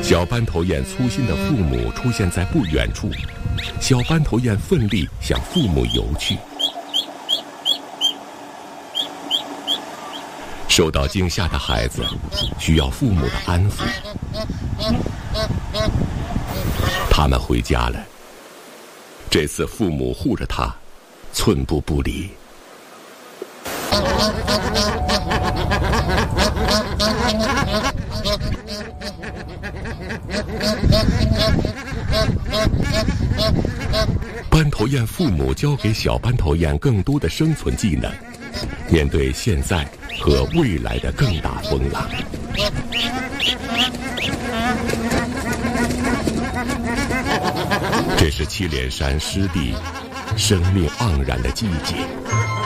小斑头雁粗心的父母出现在不远处，小斑头雁奋力向父母游去。受到惊吓的孩子需要父母的安抚，他们回家了。这次父母护着他，寸步不离。斑头雁父母教给小斑头雁更多的生存技能，面对现在和未来的更大风浪。这是祁连山湿地生命盎然的季节。